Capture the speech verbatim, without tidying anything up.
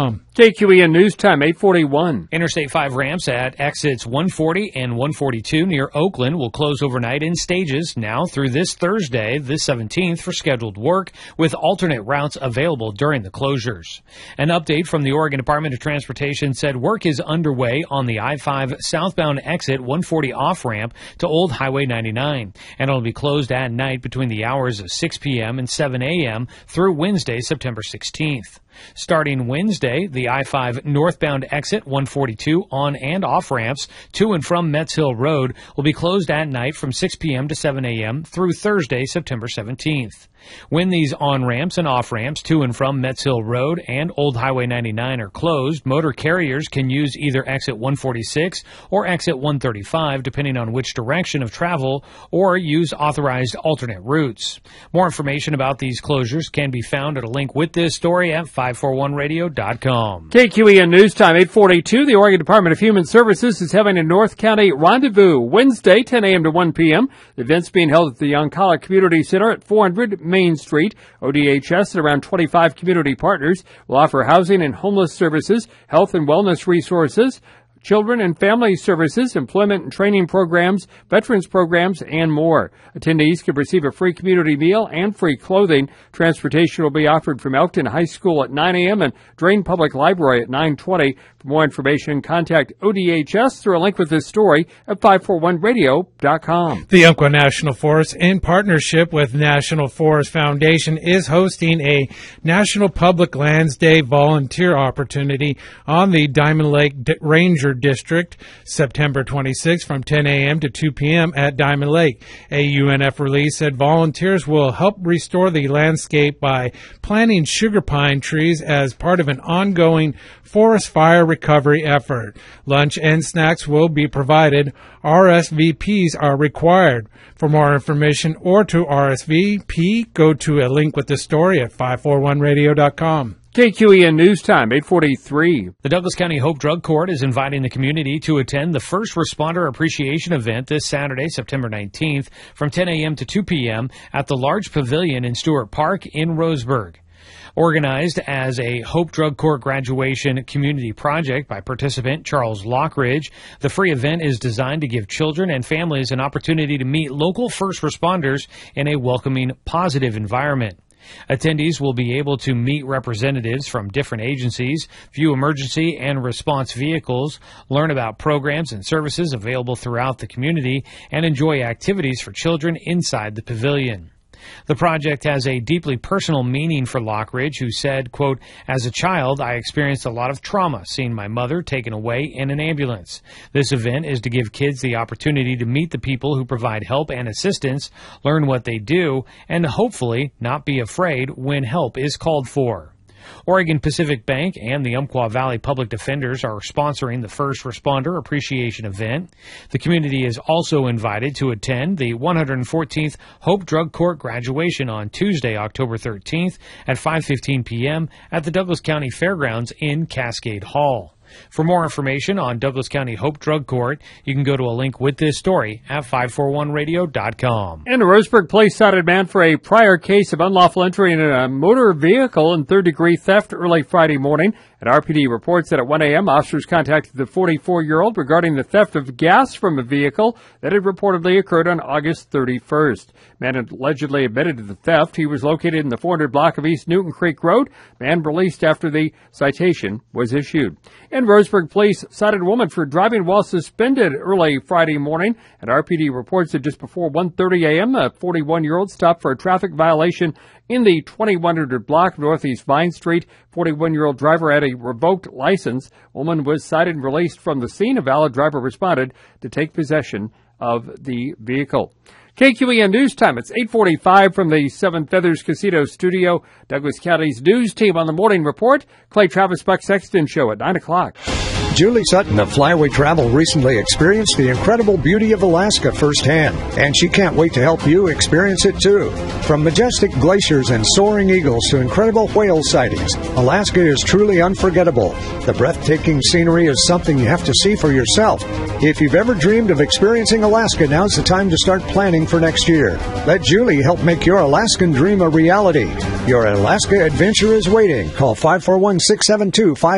com. K Q E N News Time, eight forty-one. Interstate five ramps at exits one forty and one forty-two near Oakland will close overnight in stages now through this Thursday, the seventeenth, for scheduled work, with alternate routes available during the closures. An update from the Oregon Department of Transportation said work is underway on the I five southbound exit one forty off-ramp to Old Highway ninety-nine, and it'll be closed at night between the hours of six p.m. and seven a.m. through Wednesday, September sixteenth. Starting Wednesday, the I five northbound exit one forty-two on and off ramps to and from Metz Hill Road will be closed at night from six p.m. to seven a.m. through Thursday, September seventeenth. When these on-ramps and off-ramps to and from Metz Hill Road and Old Highway ninety-nine are closed, motor carriers can use either exit one forty-six or exit one thirty-five, depending on which direction of travel, or use authorized alternate routes. More information about these closures can be found at a link with this story at five forty-one radio dot com. K Q E N News Time, eight forty-two. The Oregon Department of Human Services is having a North County Rendezvous Wednesday, ten a.m. to one p.m. The event's being held at the Yoncalla Community Center at four hundred Main Street. O D H S and around twenty-five community partners will offer housing and homeless services, health and wellness resources, children and family services, employment and training programs, veterans programs, and more. Attendees can receive a free community meal and free clothing. Transportation will be offered from Elkton High School at nine a.m. and Drain Public Library at nine twenty. For more information, contact O D H S through a link with this story at five forty-one radio dot com. The Umpqua National Forest, in partnership with National Forest Foundation, is hosting a National Public Lands Day volunteer opportunity on the Diamond Lake D- Ranger District, September twenty-sixth from ten a.m. to two p.m. at Diamond Lake. A U N F release said volunteers will help restore the landscape by planting sugar pine trees as part of an ongoing forest fire recovery effort. Lunch and snacks will be provided. R S V Ps are required. For more information or to R S V P, go to a link with the story at five forty-one radio dot com. K Q E N News Time, eight forty-three. The Douglas County Hope Drug Court is inviting the community to attend the First Responder Appreciation Event this Saturday, September nineteenth, from ten a.m. to two p.m. at the large pavilion in Stewart Park in Roseburg. Organized as a Hope Drug Court graduation community project by participant Charles Lockridge, the free event is designed to give children and families an opportunity to meet local first responders in a welcoming, positive environment. Attendees will be able to meet representatives from different agencies, view emergency and response vehicles, learn about programs and services available throughout the community, and enjoy activities for children inside the pavilion. The project has a deeply personal meaning for Lockridge, who said, quote, "As a child, I experienced a lot of trauma seeing my mother taken away in an ambulance. This event is to give kids the opportunity to meet the people who provide help and assistance, learn what they do, and hopefully not be afraid when help is called for." Oregon Pacific Bank and the Umpqua Valley Public Defenders are sponsoring the First Responder Appreciation Event. The community is also invited to attend the one hundred fourteenth Hope Drug Court graduation on Tuesday, October thirteenth at five fifteen p.m. at the Douglas County Fairgrounds in Cascade Hall. For more information on Douglas County Hope Drug Court, you can go to a link with this story at five forty-one radio dot com. And a Roseburg Police cited a man for a prior case of unlawful entry in a motor vehicle and third-degree theft early Friday morning. And R P D reports that at one a.m., officers contacted the forty-four-year-old regarding the theft of gas from a vehicle that had reportedly occurred on August thirty-first. Man had allegedly admitted to the theft. He was located in the four hundred block of East Newton Creek Road. Man released after the citation was issued. And Roseburg police cited a woman for driving while suspended early Friday morning. And R P D reports that just before one thirty a.m., a forty-one-year-old stopped for a traffic violation in the twenty-one hundred block of Northeast Vine Street. forty-one-year-old driver had a revoked license. Woman was cited and released from the scene. A valid driver responded to take possession of the vehicle. K Q E N News Time. It's eight forty-five from the Seven Feathers Casino Studio. Douglas County's news team on the morning report. Clay Travis Buck Sexton Show at nine o'clock. Julie Sutton of Flyway Travel recently experienced the incredible beauty of Alaska firsthand, and she can't wait to help you experience it too. From majestic glaciers and soaring eagles to incredible whale sightings, Alaska is truly unforgettable. The breathtaking scenery is something you have to see for yourself. If you've ever dreamed of experiencing Alaska, now's the time to start planning for next year. Let Julie help make your Alaskan dream a reality. Your Alaska adventure is waiting. Call five four one, six seven two, five